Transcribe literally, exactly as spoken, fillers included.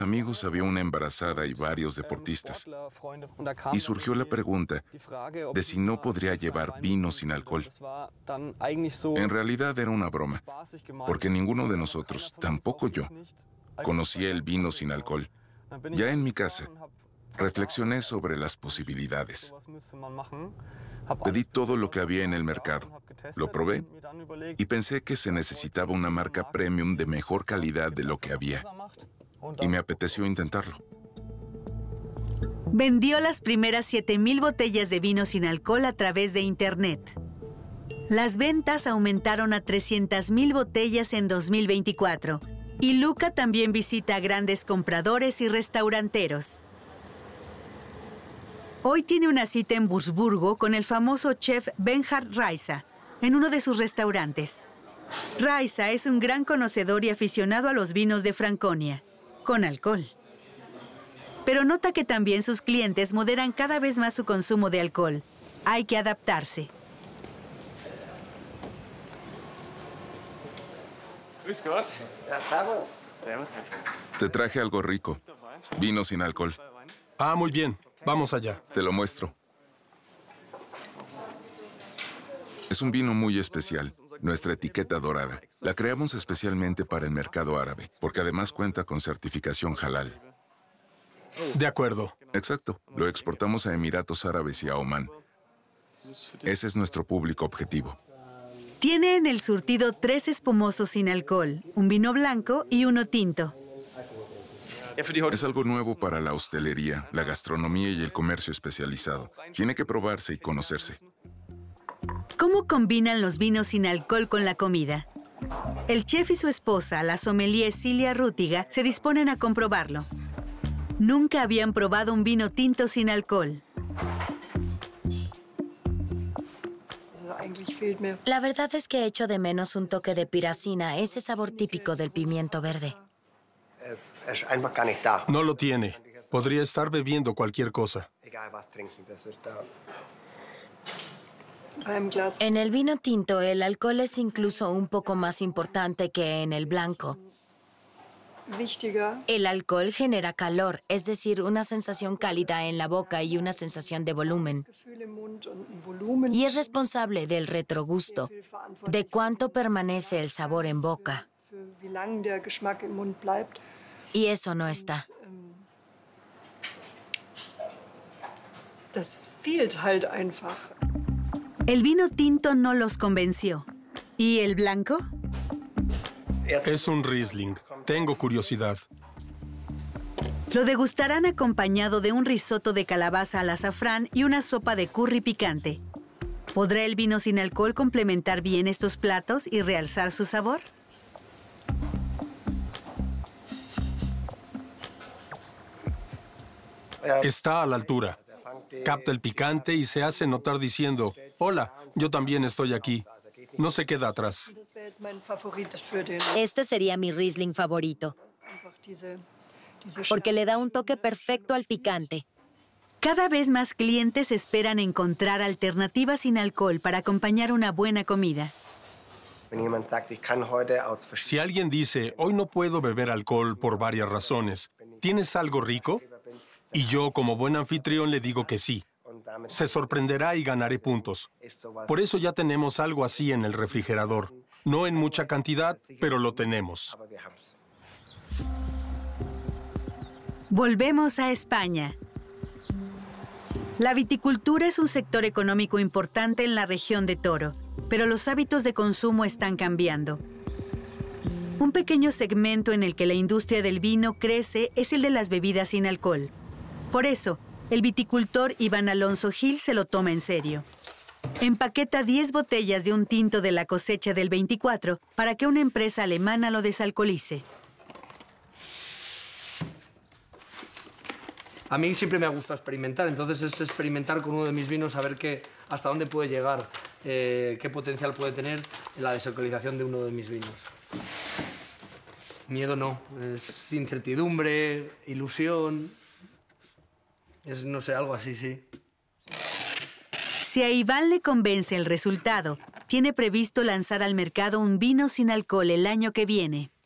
amigos había una embarazada y varios deportistas. Y surgió la pregunta de si no podría llevar vino sin alcohol. En realidad era una broma, porque ninguno de nosotros, tampoco yo, conocía el vino sin alcohol. Ya en mi casa, reflexioné sobre las posibilidades. Pedí todo lo que había en el mercado, lo probé y pensé que se necesitaba una marca premium de mejor calidad de lo que había. Y me apeteció intentarlo. Vendió las primeras siete mil botellas de vino sin alcohol a través de Internet. Las ventas aumentaron a trescientas mil botellas en dos mil veinticuatro. Y Luca también visita a grandes compradores y restauranteros. Hoy tiene una cita en Wurzburgo con el famoso chef Bernhard Reiser, en uno de sus restaurantes. Reiser es un gran conocedor y aficionado a los vinos de Franconia, con alcohol. Pero nota que también sus clientes moderan cada vez más su consumo de alcohol. Hay que adaptarse. Te traje algo rico. Vino sin alcohol. Ah, muy bien. Vamos allá. Te lo muestro. Es un vino muy especial. Nuestra etiqueta dorada. La creamos especialmente para el mercado árabe, porque además cuenta con certificación halal. De acuerdo. Exacto. Lo exportamos a Emiratos Árabes y a Omán. Ese es nuestro público objetivo. Tiene en el surtido tres espumosos sin alcohol, un vino blanco y uno tinto. Es algo nuevo para la hostelería, la gastronomía y el comercio especializado. Tiene que probarse y conocerse. ¿Cómo combinan los vinos sin alcohol con la comida? El chef y su esposa, la sommelier Silja Rütiger, se disponen a comprobarlo. Nunca habían probado un vino tinto sin alcohol. La verdad es que echo de menos un toque de piracina, ese sabor típico del pimiento verde. No lo tiene. Podría estar bebiendo cualquier cosa. En el vino tinto, el alcohol es incluso un poco más importante que en el blanco. El alcohol genera calor, es decir, una sensación cálida en la boca y una sensación de volumen. Y es responsable del retrogusto, de cuánto permanece el sabor en boca. Y eso no está. El vino tinto no los convenció. ¿Y el blanco? Es un Riesling. Tengo curiosidad. Lo degustarán acompañado de un risotto de calabaza al azafrán y una sopa de curry picante. ¿Podrá el vino sin alcohol complementar bien estos platos y realzar su sabor? Está a la altura. Capta el picante y se hace notar diciendo, hola, yo también estoy aquí. No se queda atrás. Este sería mi Riesling favorito, porque le da un toque perfecto al picante. Cada vez más clientes esperan encontrar alternativas sin alcohol para acompañar una buena comida. Si alguien dice, hoy no puedo beber alcohol por varias razones, ¿tienes algo rico? Y yo, como buen anfitrión, le digo que sí. Se sorprenderá y ganaré puntos. Por eso ya tenemos algo así en el refrigerador. No en mucha cantidad, pero lo tenemos. Volvemos a España. La viticultura es un sector económico importante en la región de Toro, pero los hábitos de consumo están cambiando. Un pequeño segmento en el que la industria del vino crece es el de las bebidas sin alcohol. Por eso, el viticultor Iván Alonso Gil se lo toma en serio. Empaqueta diez botellas de un tinto de la cosecha del veinticuatro para que una empresa alemana lo desalcoholice. A mí siempre me ha gustado experimentar, entonces es experimentar con uno de mis vinos, a ver qué, hasta dónde puede llegar, eh, qué potencial puede tener en la desalcoholización de uno de mis vinos. Miedo no, es incertidumbre, ilusión, es, no sé, algo así, sí. Si a Iván le convence el resultado, tiene previsto lanzar al mercado un vino sin alcohol el año que viene.